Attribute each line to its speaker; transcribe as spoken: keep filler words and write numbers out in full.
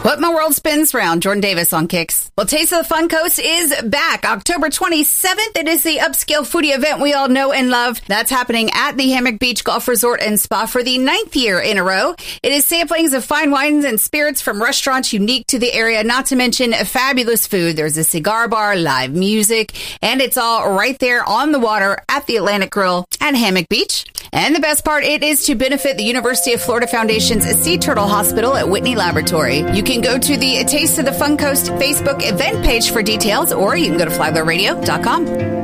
Speaker 1: What My World Spins Round. Jordan Davis on Kicks. Well, Taste of the Fun Coast is back. October twenty-seventh. It is the upscale foodie event we all know and love. That's happening at the Hammock Beach Golf Resort and Spa for the ninth year in a row. It is samplings of fine wines and spirits from restaurants unique to the area, not to mention fabulous food. There's a cigar bar, live music, and it's all right there on the water at the Atlantic Grill at Hammock Beach. And the best part, it is to benefit the University of Florida Foundation's Sea Turtle Hospital at Whitney Laboratory. You can go to the Taste of the Fun Coast Facebook event page for details, or you can go to fly by radio dot com.